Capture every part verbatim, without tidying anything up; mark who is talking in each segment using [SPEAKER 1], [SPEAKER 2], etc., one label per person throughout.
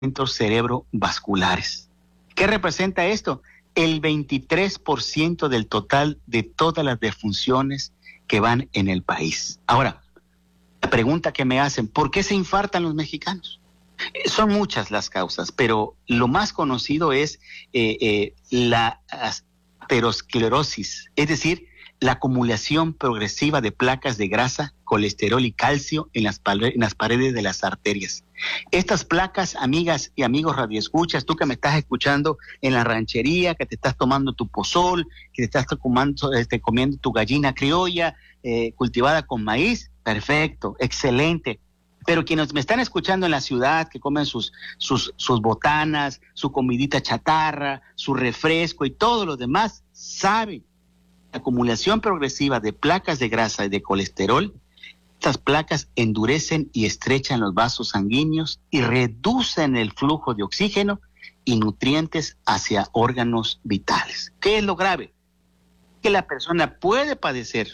[SPEAKER 1] centros cerebrovasculares. ¿Qué representa esto? El veintitrés por ciento del total de todas las defunciones que van en el país. Ahora, la pregunta que me hacen, ¿por qué se infartan los mexicanos? Eh, son muchas las causas, pero lo más conocido es eh, eh, la aterosclerosis, es decir, la acumulación progresiva de placas de grasa, colesterol y calcio en las, en las paredes de las arterias. Estas placas, amigas y amigos radioescuchas, tú que me estás escuchando en la ranchería, que te estás tomando tu pozol, que te estás tomando, este, comiendo tu gallina criolla eh, cultivada con maíz, perfecto, excelente. Pero quienes me están escuchando en la ciudad, que comen sus, sus, sus botanas, su comidita chatarra, su refresco y todo lo demás, saben la acumulación progresiva de placas de grasa y de colesterol. Estas placas endurecen y estrechan los vasos sanguíneos y reducen el flujo de oxígeno y nutrientes hacia órganos vitales. ¿Qué es lo grave? Que la persona puede padecer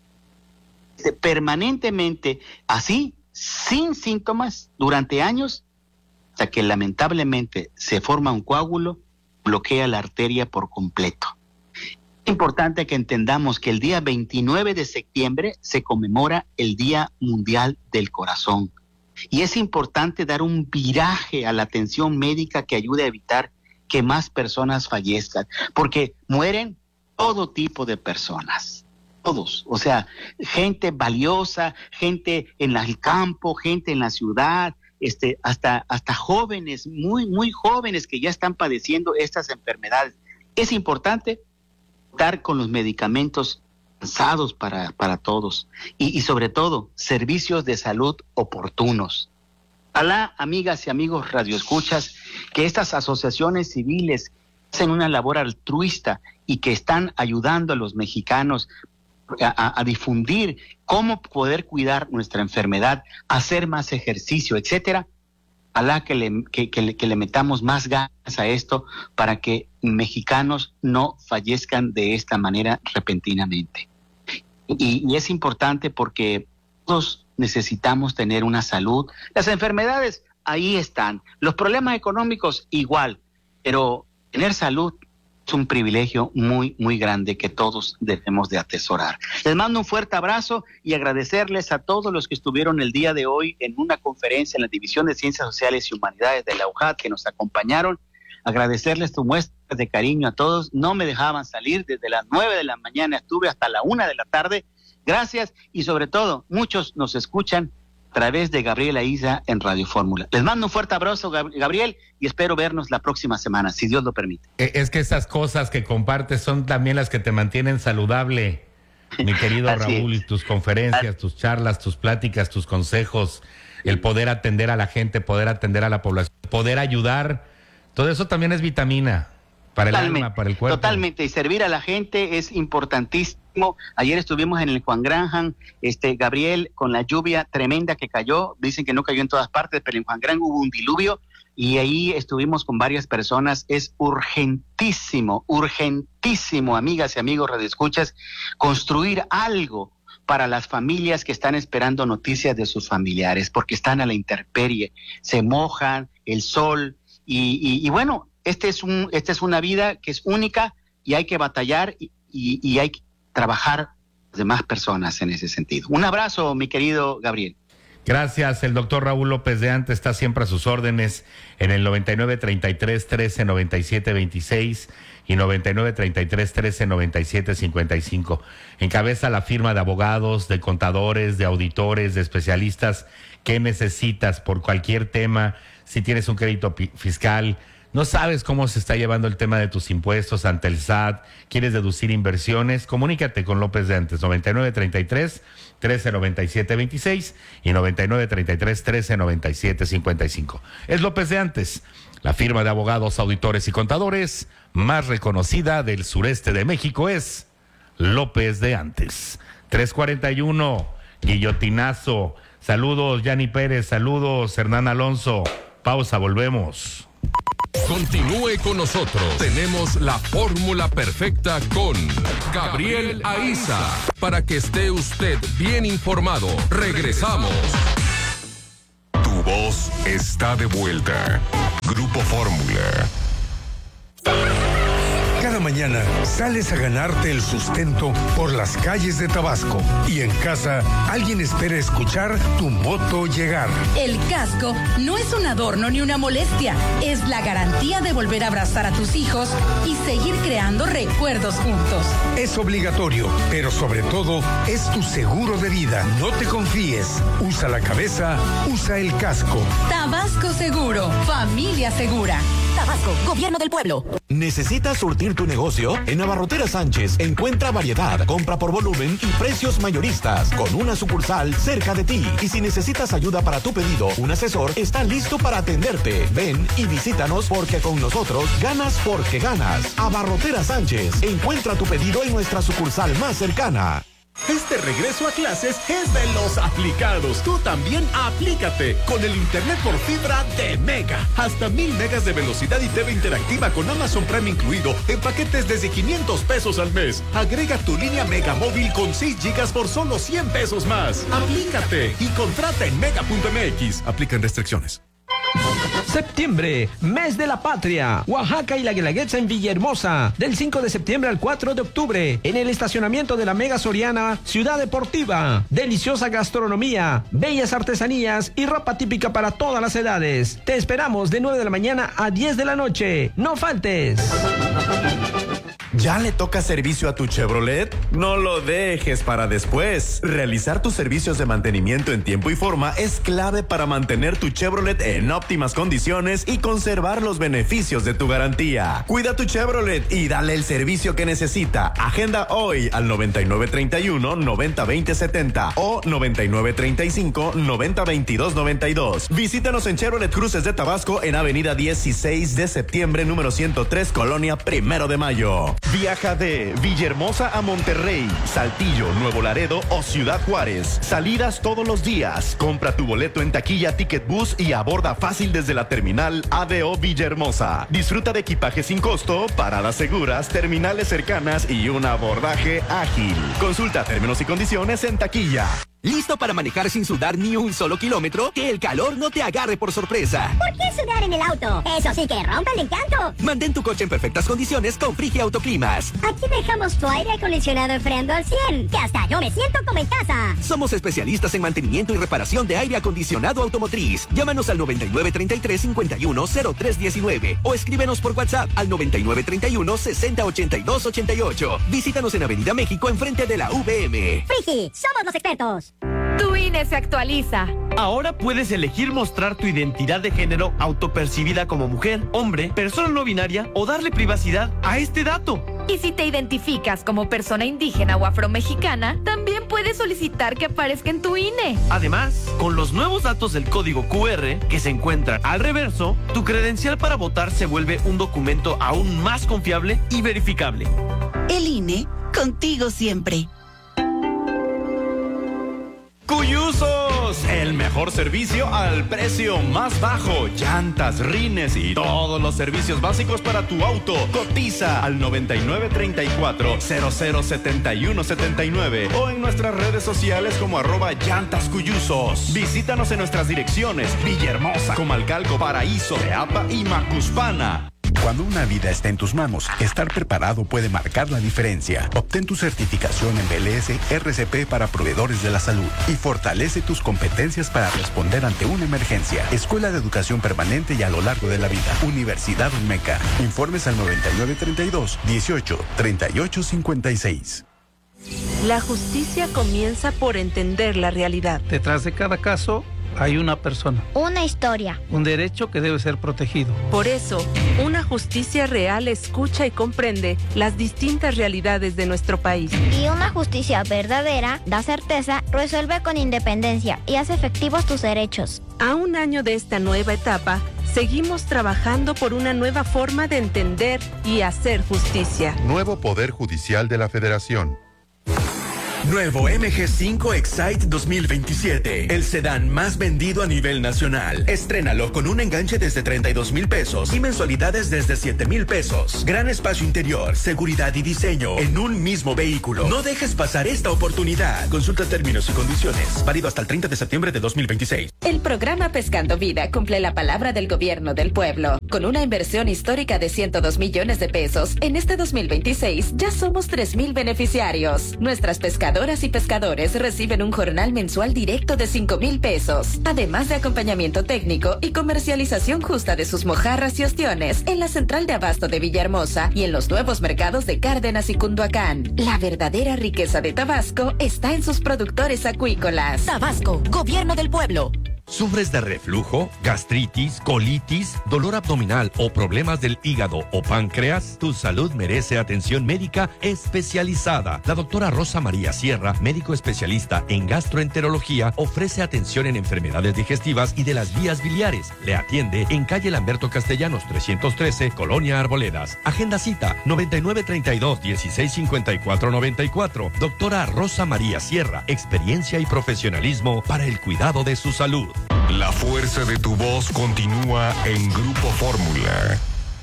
[SPEAKER 1] permanentemente así, sin síntomas, durante años, hasta que lamentablemente se forma un coágulo, bloquea la arteria por completo. Es importante que entendamos que el día veintinueve de septiembre se conmemora el Día Mundial del Corazón. Y es importante dar un viraje a la atención médica que ayude a evitar que más personas fallezcan, porque mueren todo tipo de personas, todos, o sea, gente valiosa, gente en el campo, gente en la ciudad, este, hasta, hasta jóvenes, muy, muy jóvenes que ya están padeciendo estas enfermedades. Es importante contar con los medicamentos avanzados para, para todos y, y sobre todo servicios de salud oportunos. Ojalá, amigas y amigos radioescuchas, que estas asociaciones civiles hacen una labor altruista y que están ayudando a los mexicanos a, a, a difundir cómo poder cuidar nuestra enfermedad, hacer más ejercicio, etcétera. Ojalá que le, que, que, le, que le metamos más ganas a esto para que mexicanos no fallezcan de esta manera repentinamente. Y, y es importante porque todos necesitamos tener una salud. Las enfermedades ahí están, los problemas económicos igual, pero tener salud es un privilegio muy, muy grande que todos debemos de atesorar. Les mando un fuerte abrazo y agradecerles a todos los que estuvieron el día de hoy en una conferencia en la División de Ciencias Sociales y Humanidades de la U J A T que nos acompañaron. Agradecerles tu muestra de cariño a todos. No me dejaban salir, desde las nueve de la mañana estuve hasta la una de la tarde. Gracias y sobre todo, muchos nos escuchan a través de Gabriel Aiza en Radio Fórmula. Les mando un fuerte abrazo, Gabriel, y espero vernos la próxima semana, si Dios lo permite.
[SPEAKER 2] Es que esas cosas que compartes son también las que te mantienen saludable, mi querido Raúl, y tus conferencias, tus charlas, tus pláticas, tus consejos, el poder atender a la gente, poder atender a la población, poder ayudar, todo eso también es vitamina para el
[SPEAKER 1] totalmente,
[SPEAKER 2] alma, para el cuerpo. Totalmente,
[SPEAKER 1] y servir a la gente es importantísimo. Ayer estuvimos en el Juan Graham, este Gabriel, con la lluvia tremenda que cayó, dicen que no cayó en todas partes, pero en Juan Graham hubo un diluvio y ahí estuvimos con varias personas. Es urgentísimo, urgentísimo, amigas y amigos radioescuchas, construir algo para las familias que están esperando noticias de sus familiares, porque están a la intemperie, se mojan, el sol, y, y, y bueno, este es un, esta es una vida que es única y hay que batallar y, y, y hay que trabajar las demás personas en ese sentido. Un abrazo, mi querido Gabriel.
[SPEAKER 2] Gracias, el doctor Raúl López de Ante está siempre a sus órdenes en el noventa y nueve, treinta y tres, trece, noventa y siete, veintiséis y noventa y nueve, treinta y tres, trece, noventa y siete, cincuenta y cinco. Encabeza la firma de abogados, de contadores, de auditores, de especialistas. ¿Qué necesitas por cualquier tema? Si tienes un crédito pi- fiscal, no sabes cómo se está llevando el tema de tus impuestos ante el S A T, quieres deducir inversiones, comunícate con López de Antes, noventa y nueve, treinta y tres, trece, noventa y siete, veintiséis y noventa y nueve, treinta y tres, trece, noventa y siete, cincuenta y cinco. Es López de Antes, la firma de abogados, auditores y contadores más reconocida del sureste de México es López de Antes. tres cuarenta y uno, guillotinazo. Saludos, Yanni Pérez, saludos, Hernán Alonso. Pausa, volvemos.
[SPEAKER 3] Continúe con nosotros. Tenemos la fórmula perfecta con Gabriel Aiza para que esté usted bien informado. Regresamos.
[SPEAKER 4] Tu voz está de vuelta. Grupo Fórmula.
[SPEAKER 5] Cada mañana sales a ganarte el sustento por las calles de Tabasco y en casa alguien espera escuchar tu moto llegar.
[SPEAKER 6] El casco no es un adorno ni una molestia, es la garantía de volver a abrazar a tus hijos y seguir creando recuerdos juntos.
[SPEAKER 5] Es obligatorio, pero sobre todo es tu seguro de vida. No te confíes, usa la cabeza, usa el casco.
[SPEAKER 6] Tabasco Seguro, familia segura.
[SPEAKER 7] Tabasco, Gobierno del Pueblo.
[SPEAKER 8] ¿Necesitas surtir tu negocio? En Abarroteras Sánchez encuentra variedad, compra por volumen y precios mayoristas con una sucursal cerca de ti. Y si necesitas ayuda para tu pedido, un asesor está listo para atenderte. Ven y visítanos porque con nosotros ganas porque ganas. Abarroteras Sánchez, encuentra tu pedido en nuestra sucursal más cercana.
[SPEAKER 9] Este regreso a clases es de los aplicados. Tú también aplícate con el internet por fibra de Mega. Hasta mil megas de velocidad y T V interactiva con Amazon Prime incluido en paquetes desde quinientos pesos al mes. Agrega tu línea Mega móvil con seis gigas por solo cien pesos más. Aplícate y contrata en mega punto m x. Aplican restricciones.
[SPEAKER 10] Septiembre, mes de la patria. Oaxaca y la Guelaguetza en Villahermosa. Del cinco de septiembre al cuatro de octubre. En el estacionamiento de la Mega Soriana, Ciudad Deportiva. Deliciosa gastronomía, bellas artesanías y ropa típica para todas las edades. Te esperamos de nueve de la mañana a diez de la noche. ¡No faltes!
[SPEAKER 11] ¿Ya le toca servicio a tu Chevrolet? No lo dejes para después. Realizar tus servicios de mantenimiento en tiempo y forma es clave para mantener tu Chevrolet en óptimas condiciones y conservar los beneficios de tu garantía. Cuida tu Chevrolet y dale el servicio que necesita. Agenda hoy al noventa y nueve treinta y uno, noventa veinte setenta o noventa y nueve treinta y cinco, noventa veintidós noventa y dos. Visítanos en Chevrolet Cruces de Tabasco en avenida dieciséis de septiembre, número ciento tres, Colonia Primero de Mayo. Viaja de Villahermosa a Monterrey, Saltillo, Nuevo Laredo o Ciudad Juárez. Salidas todos los días. Compra tu boleto en taquilla Ticket Bus y aborda fácil desde la terminal A D O Villahermosa. Disfruta de equipaje sin costo, paradas seguras, terminales cercanas y un abordaje ágil. Consulta términos y condiciones en taquilla.
[SPEAKER 8] ¿Listo para manejar sin sudar ni un solo kilómetro? Que el calor no te agarre por sorpresa.
[SPEAKER 12] ¿Por qué sudar en el auto? Eso sí que rompe el encanto.
[SPEAKER 8] Mantén tu coche en perfectas condiciones con Frigia Autoclimas.
[SPEAKER 12] Aquí dejamos tu aire acondicionado enfriando al cien, que hasta yo me siento como en casa.
[SPEAKER 8] Somos especialistas en mantenimiento y reparación de aire acondicionado automotriz. Llámanos al noventa y nueve treinta y tres, cincuenta y uno, cero tres diecinueve o escríbenos por WhatsApp al noventa y nueve treinta y uno, sesenta ochenta y dos ochenta y ocho. Visítanos en Avenida México enfrente de la V M.
[SPEAKER 12] Frigi, somos los expertos.
[SPEAKER 13] Tu I N E se actualiza.
[SPEAKER 14] Ahora puedes elegir mostrar tu identidad de género autopercibida como mujer, hombre, persona no binaria o darle privacidad a este dato.
[SPEAKER 13] Y si te identificas como persona indígena o afromexicana, también puedes solicitar que aparezca en tu I N E.
[SPEAKER 14] Además, con los nuevos datos del código Q R que se encuentran al reverso, tu credencial para votar se vuelve un documento aún más confiable y verificable.
[SPEAKER 15] El I N E, contigo siempre.
[SPEAKER 11] Cuyusos, el mejor servicio al precio más bajo. Llantas, rines y todos los servicios básicos para tu auto. Cotiza al noventa y nueve treinta y cuatro, cero cero setenta y uno setenta y nueve o en nuestras redes sociales como arroba llantas cuyusos. Visítanos en nuestras direcciones: Villahermosa, Comalcalco, Paraíso, Teapa y Macuspana.
[SPEAKER 16] Cuando una vida está en tus manos, estar preparado puede marcar la diferencia. Obtén tu certificación en B L S R C P para proveedores de la salud y fortalece tus competencias para responder ante una emergencia. Escuela de Educación Permanente y a lo largo de la vida. Universidad Olmeca. Informes al noventa y nueve treinta y dos, dieciocho, treinta y ocho cincuenta y seis.
[SPEAKER 17] La justicia comienza por entender la realidad.
[SPEAKER 18] Detrás de cada caso hay una persona.
[SPEAKER 19] Una historia.
[SPEAKER 18] Un derecho que debe ser protegido.
[SPEAKER 17] Por eso, una justicia real escucha y comprende las distintas realidades de nuestro país.
[SPEAKER 19] Y una justicia verdadera da certeza, resuelve con independencia y hace efectivos tus derechos.
[SPEAKER 17] A un año de esta nueva etapa, seguimos trabajando por una nueva forma de entender y hacer justicia.
[SPEAKER 20] Nuevo Poder Judicial de la Federación.
[SPEAKER 4] Nuevo M G cinco Excite dos mil veintisiete, el sedán más vendido a nivel nacional. Estrénalo con un enganche desde treinta y dos mil pesos y mensualidades desde siete mil pesos. Gran espacio interior, seguridad y diseño en un mismo vehículo. No dejes pasar esta oportunidad. Consulta términos y condiciones. Válido hasta el treinta de septiembre de dos mil veintiséis.
[SPEAKER 20] El programa Pescando Vida cumple la palabra del gobierno del pueblo. Con una inversión histórica de ciento dos millones de pesos, en este dos mil veintiséis ya somos tres mil beneficiarios. Nuestras pescadoras y pescadores reciben un jornal mensual directo de cinco mil pesos, además de acompañamiento técnico y comercialización justa de sus mojarras y ostiones en la central de abasto de Villahermosa y en los nuevos mercados de Cárdenas y Cunduacán. La verdadera riqueza de Tabasco está en sus productores acuícolas.
[SPEAKER 7] Tabasco, gobierno del pueblo.
[SPEAKER 21] ¿Sufres de reflujo, gastritis, colitis, dolor abdominal o problemas del hígado o páncreas? Tu salud merece atención médica especializada. La doctora Rosa María Sierra, médico especialista en gastroenterología, ofrece atención en enfermedades digestivas y de las vías biliares. Le atiende en calle Lamberto Castellanos trescientos trece, Colonia Arboledas. Agenda cita noventa y nueve treinta y dos, dieciséis cincuenta y cuatro noventa y cuatro. Doctora Rosa María Sierra, experiencia y profesionalismo para el cuidado de su salud.
[SPEAKER 3] La fuerza de tu voz continúa en Grupo Fórmula.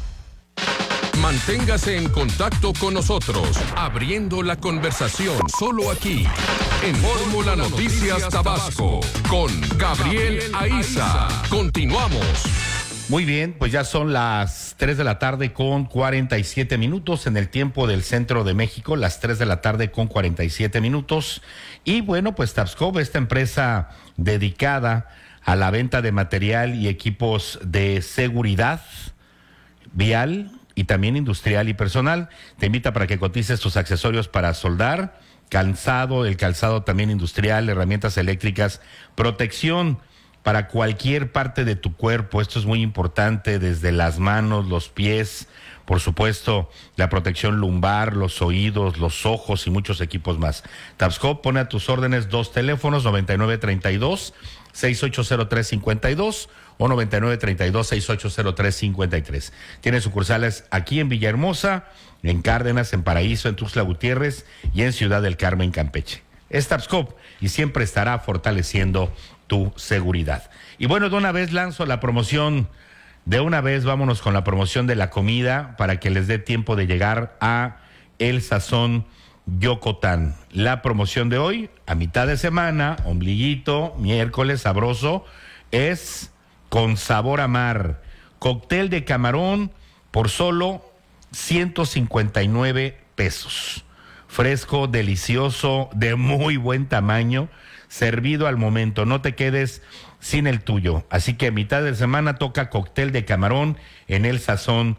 [SPEAKER 3] Manténgase en contacto con nosotros, abriendo la conversación solo aquí, en Fórmula Noticias Tabasco, con Gabriel Aiza. Continuamos.
[SPEAKER 2] Muy bien, pues ya son las tres de la tarde con cuarenta y siete minutos en el tiempo del centro de México, las tres de la tarde con cuarenta y siete minutos. Y bueno, pues Tabasco, esta empresa dedicada a la venta de material y equipos de seguridad vial y también industrial y personal, te invita para que cotices tus accesorios para soldar, calzado, el calzado también industrial, herramientas eléctricas, protección para cualquier parte de tu cuerpo. Esto es muy importante, desde las manos, los pies, por supuesto, la protección lumbar, los oídos, los ojos y muchos equipos más. Tabasco pone a tus órdenes dos teléfonos, noventa y nueve treinta y dos, sesenta y ocho cero tres cincuenta y dos o noventa y nueve treinta y dos, sesenta y ocho cero tres cincuenta y tres. Tiene sucursales aquí en Villahermosa, en Cárdenas, en Paraíso, en Tuxtla Gutiérrez y en Ciudad del Carmen, Campeche. Es Tabasco y siempre estará fortaleciendo tu seguridad. Y bueno, de una vez lanzo la promoción, de una vez vámonos con la promoción de la comida para que les dé tiempo de llegar a El Sazón Yocotán. La promoción de hoy, a mitad de semana, ombliguito, miércoles sabroso, es con sabor a mar. Cóctel de camarón por solo ciento cincuenta y nueve pesos. Fresco, delicioso, de muy buen tamaño, servido al momento. No te quedes sin el tuyo. Así que a mitad de semana toca cóctel de camarón en El Sazón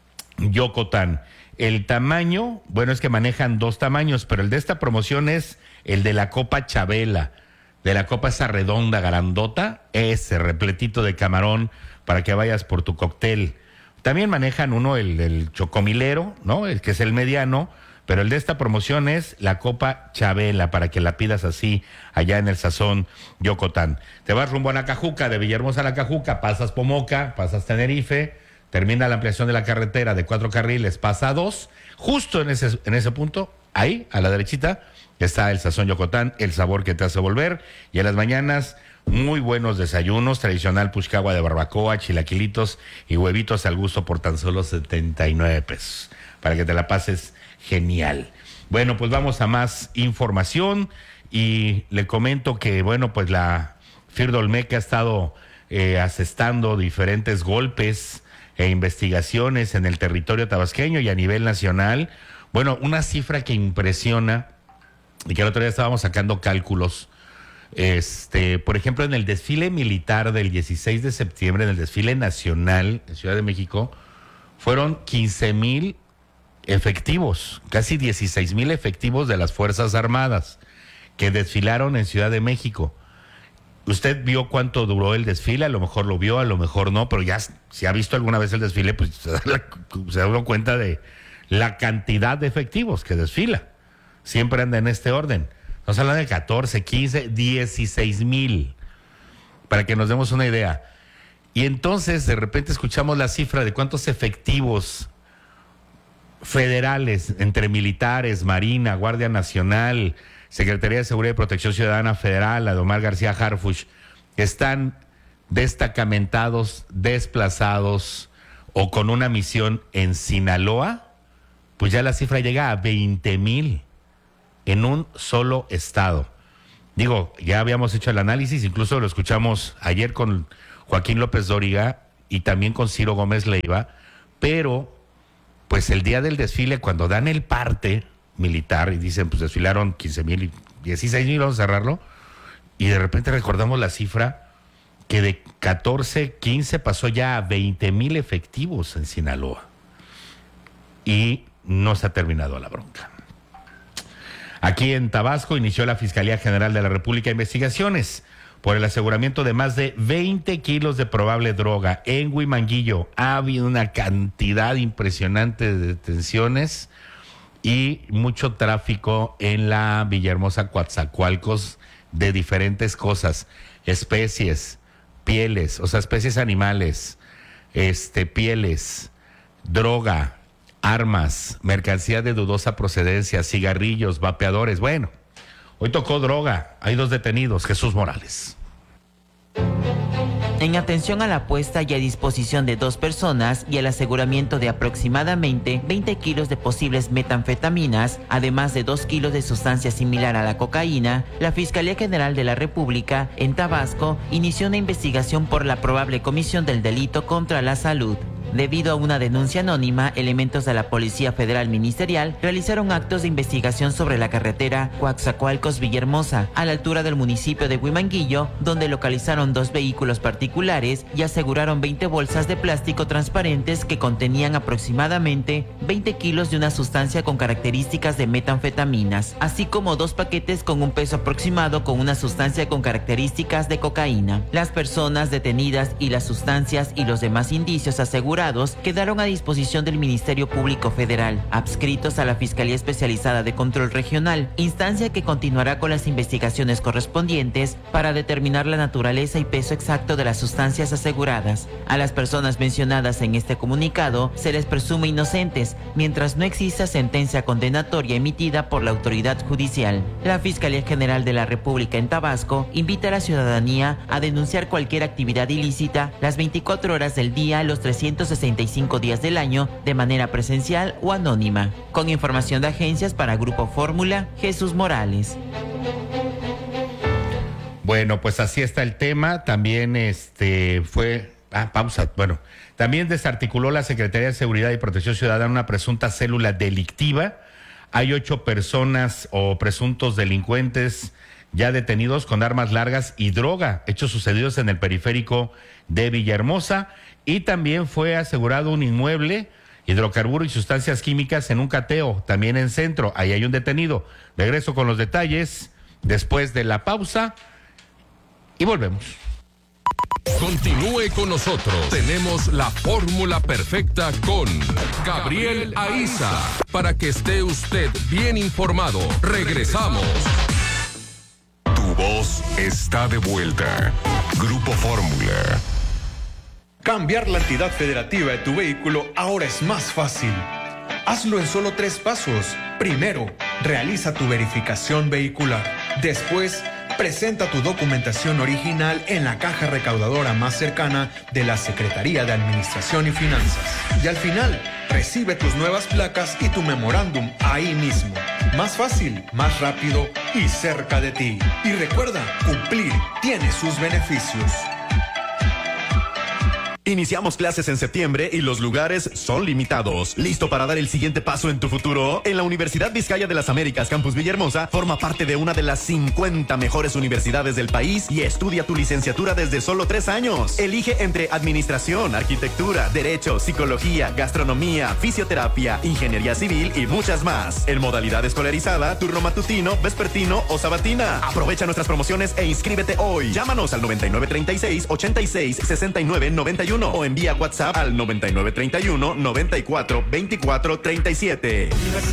[SPEAKER 2] Yocotán. El tamaño, bueno, es que manejan dos tamaños, pero el de esta promoción es el de la copa Chabela, de la copa esa redonda, grandota, ese repletito de camarón para que vayas por tu cóctel. También manejan uno, el, el chocomilero, ¿no? El que es el mediano, pero el de esta promoción es la copa Chabela, para que la pidas así allá en El Sazón Yocotán. Te vas rumbo a Nacajuca, de Villahermosa a Nacajuca, pasas Pomoca, pasas Tenerife, termina la ampliación de la carretera de cuatro carriles, pasa a dos, justo en ese, en ese punto, ahí, a la derechita, está El Sazón Yocotán, el sabor que te hace volver. Y en las mañanas, muy buenos desayunos, tradicional puchcagua de barbacoa, chilaquilitos y huevitos al gusto por tan solo setenta y nueve pesos, para que te la pases genial. Bueno, pues vamos a más información y le comento que, bueno, pues la FIRD Olmeca ha estado eh, asestando diferentes golpes e investigaciones en el territorio tabasqueño y a nivel nacional. Bueno, una cifra que impresiona y que el otro día estábamos sacando cálculos. Este, por ejemplo, en el desfile militar del dieciséis de septiembre, en el desfile nacional en Ciudad de México, fueron quince mil efectivos, casi dieciséis mil efectivos de las Fuerzas Armadas que desfilaron en Ciudad de México. Usted vio cuánto duró el desfile, a lo mejor lo vio, a lo mejor no, pero ya si ha visto alguna vez el desfile, pues se da, la, se da cuenta de la cantidad de efectivos que desfila. Siempre anda en este orden. Nos hablan de catorce, quince, dieciséis mil, para que nos demos una idea. Y entonces de repente escuchamos la cifra de cuántos efectivos federales, entre militares, Marina, Guardia Nacional, Secretaría de Seguridad y Protección Ciudadana Federal, Adomar García Harfuch, están destacamentados, desplazados o con una misión en Sinaloa, pues ya la cifra llega a veinte mil en un solo estado. Digo, ya habíamos hecho el análisis, incluso lo escuchamos ayer con Joaquín López Dóriga y también con Ciro Gómez Leiva, pero pues el día del desfile, cuando dan el parte militar y dicen, pues desfilaron quince mil y dieciséis mil, vamos a cerrarlo, y de repente recordamos la cifra que de catorce, quince pasó ya a veinte mil efectivos en Sinaloa. Y no se ha terminado la bronca. Aquí en Tabasco inició la Fiscalía General de la República investigaciones por el aseguramiento de más de veinte kilos de probable droga. En Huimanguillo ha habido una cantidad impresionante de detenciones y mucho tráfico en la Villahermosa Coatzacoalcos de diferentes cosas, especies, pieles, o sea, especies animales, este, pieles, droga, armas, mercancía de dudosa procedencia, cigarrillos, vapeadores. Bueno, hoy tocó droga. Hay dos detenidos. Jesús Morales.
[SPEAKER 1] En atención a la apuesta y a disposición de dos personas y el aseguramiento de aproximadamente veinte kilos de posibles metanfetaminas, además de dos kilos de sustancia similar a la cocaína, la Fiscalía General de la República en Tabasco inició una investigación por la probable comisión del delito contra la salud. Debido a una denuncia anónima, elementos de la Policía Federal Ministerial realizaron actos de investigación sobre la carretera Coatzacoalcos-Villahermosa, a la altura del municipio de Huimanguillo, donde localizaron dos vehículos particulares y aseguraron veinte bolsas de plástico transparentes que contenían aproximadamente veinte kilos de una sustancia con características de metanfetaminas, así como dos paquetes con un peso aproximado con una sustancia con características de cocaína. Las personas detenidas y las sustancias y los demás indicios asegurados quedaron a disposición del Ministerio Público Federal, adscritos a la Fiscalía Especializada de Control Regional, instancia que continuará con las investigaciones correspondientes para determinar la naturaleza y peso exacto de las sustancias aseguradas. A las personas mencionadas en este comunicado se les presume inocentes, mientras no exista sentencia condenatoria emitida por la autoridad judicial. La Fiscalía General de la República en Tabasco invita a la ciudadanía a denunciar cualquier actividad ilícita las veinticuatro horas del día, los trescientos sesenta y cinco días del año, de manera presencial o anónima. Con información de agencias para Grupo Fórmula, Jesús Morales.
[SPEAKER 2] Bueno, pues así está el tema. También este fue... Ah, pausa. Bueno, también desarticuló la Secretaría de Seguridad y Protección Ciudadana una presunta célula delictiva. Hay ocho personas o presuntos delincuentes ya detenidos con armas largas y droga, hechos sucedidos en el periférico de Villahermosa. Y también fue asegurado un inmueble, hidrocarburos y sustancias químicas en un cateo, también en Centro. Ahí hay un detenido. Regreso con los detalles después de la pausa y volvemos.
[SPEAKER 3] Continúe con nosotros. Tenemos la fórmula perfecta con Gabriel Aiza para que esté usted bien informado. Regresamos.
[SPEAKER 22] Tu voz está de vuelta. Grupo Fórmula.
[SPEAKER 23] Cambiar la entidad federativa de tu vehículo ahora es más fácil. Hazlo en solo tres pasos. Primero, realiza tu verificación vehicular. Después, presenta tu documentación original en la caja recaudadora más cercana de la Secretaría de Administración y Finanzas. Y al final, recibe tus nuevas placas y tu memorándum ahí mismo. Más fácil, más rápido y cerca de ti. Y recuerda, cumplir tiene sus beneficios.
[SPEAKER 11] Iniciamos clases en septiembre y los lugares son limitados. ¿Listo para dar el siguiente paso en tu futuro? En la Universidad Vizcaya de las Américas, Campus Villahermosa, forma parte de una de las cincuenta mejores universidades del país y estudia tu licenciatura desde solo tres años. Elige entre administración, arquitectura, derecho, psicología, gastronomía, fisioterapia, ingeniería civil y muchas más. En modalidad escolarizada, turno matutino, vespertino o sabatina. Aprovecha nuestras promociones e inscríbete hoy. Llámanos al noventa y nueve treinta y seis, ochenta y seis, sesenta y nueve, noventa y uno o envía WhatsApp al noventa y nueve treinta y uno, noventa y cuatro, veinticuatro, treinta y siete.